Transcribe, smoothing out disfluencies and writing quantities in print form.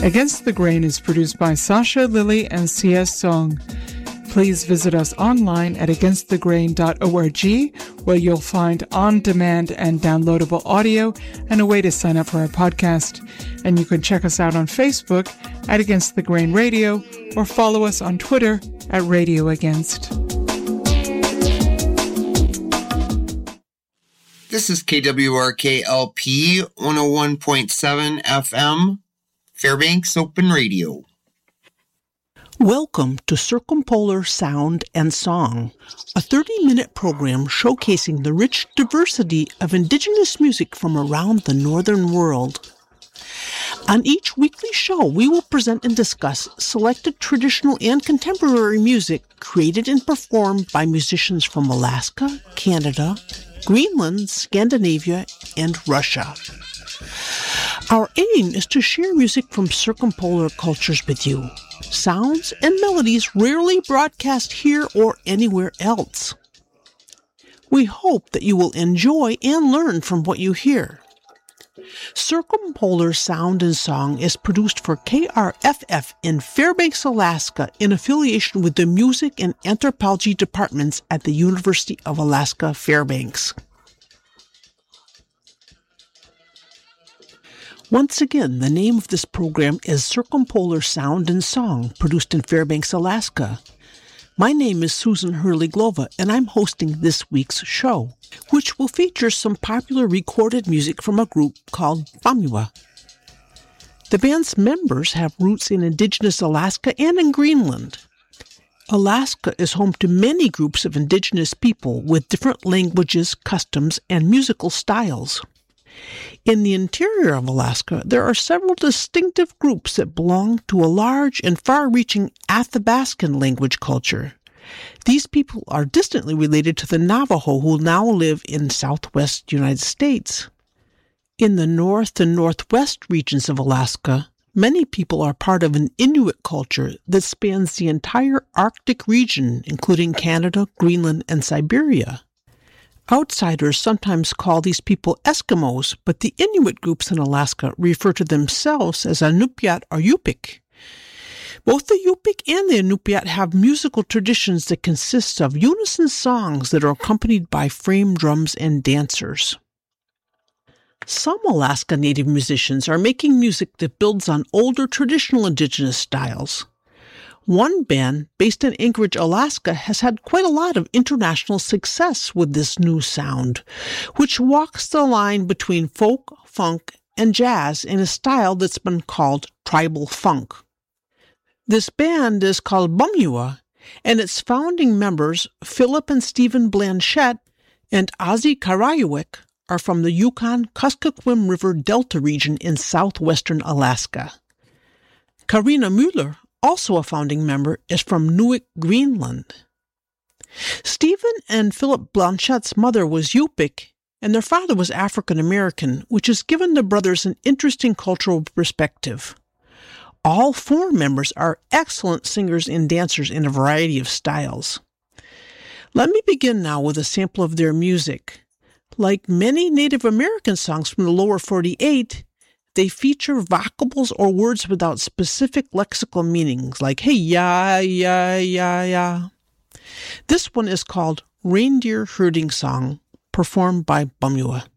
Against the Grain is produced by Sasha, Lily, and C.S. Song. Please visit us online at againstthegrain.org, where you'll find on-demand and downloadable audio and a way to sign up for our podcast. And you can check us out on Facebook at Against the Grain Radio or follow us on Twitter at Radio Against. This is KWRK-LP 101.7 FM, Fairbanks Open Radio. Welcome to Circumpolar Sound and Song, a 30-minute program showcasing the rich diversity of Indigenous music from around the Northern world. On each weekly show, we will present and discuss selected traditional and contemporary music created and performed by musicians from Alaska, Canada, Greenland, Scandinavia, and Russia. Our aim is to share music from circumpolar cultures with you. Sounds and melodies rarely broadcast here or anywhere else. We hope that you will enjoy and learn from what you hear. Circumpolar Sound and Song is produced for KRFF in Fairbanks, Alaska, in affiliation with the Music and Anthropology departments at the University of Alaska Fairbanks. Once again, the name of this program is Circumpolar Sound and Song, produced in Fairbanks, Alaska. My name is Susan Hurley-Glova, and I'm hosting this week's show, which will feature some popular recorded music from a group called Bamyua. The band's members have roots in Indigenous Alaska and in Greenland. Alaska is home to many groups of Indigenous people with different languages, customs, and musical styles. In the interior of Alaska, there are several distinctive groups that belong to a large and far-reaching Athabascan language culture. These people are distantly related to the Navajo who now live in southwest United States. In the north and northwest regions of Alaska, many people are part of an Inuit culture that spans the entire Arctic region, including Canada, Greenland, and Siberia. Outsiders sometimes call these people Eskimos, but the Inuit groups in Alaska refer to themselves as Inupiat or Yupik. Both the Yupik and the Inupiat have musical traditions that consist of unison songs that are accompanied by frame drums and dancers. Some Alaska Native musicians are making music that builds on older traditional Indigenous styles. One band, based in Anchorage, Alaska, has had quite a lot of international success with this new sound, which walks the line between folk, funk, and jazz in a style that's been called tribal funk. This band is called Bamyua, and its founding members, Philip and Stephen Blanchette and Ozzy Karayuik, are from the Yukon-Kuskokwim River Delta region in southwestern Alaska. Karina Mueller, also a founding member, is from Nuik, Greenland. Stephen and Philip Blanchette's mother was Yupik, and their father was African American, which has given the brothers an interesting cultural perspective. All four members are excellent singers and dancers in a variety of styles. Let me begin now with a sample of their music. Like many Native American songs from the lower 48, they feature vocables or words without specific lexical meanings, like hey, ya, ya, ya, ya. This one is called Reindeer Herding Song, performed by Bamyua.